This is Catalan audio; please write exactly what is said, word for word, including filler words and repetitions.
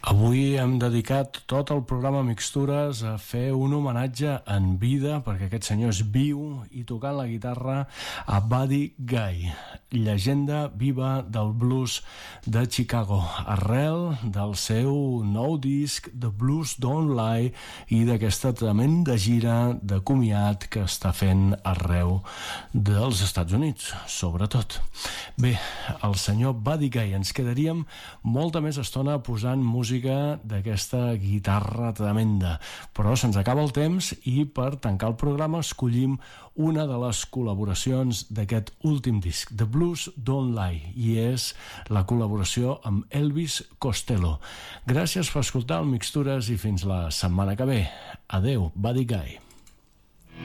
Avui hem dedicat tot el programa Mixtures a fer un homenatge en vida, perquè aquest senyor és viu, i tocant la guitarra a Buddy Guy, llegenda viva del blues de Chicago, arrel del seu nou disc The Blues Don't Lie i d'aquesta tremenda gira de comiat que està fent arreu dels Estats Units, sobretot. Bé, el senyor Buddy Guy, ens quedaríem molta més estona posant música d'aquesta guitarra tremenda, però se'ns acaba el temps i per tancar el programa escollim una de les col·laboracions d'aquest últim disc, The Blues Don't Lie, i és la col·laboració amb Elvis Costello. Gràcies per escoltar el Mixtures i fins la setmana que ve. Adeu, Buddy Guy.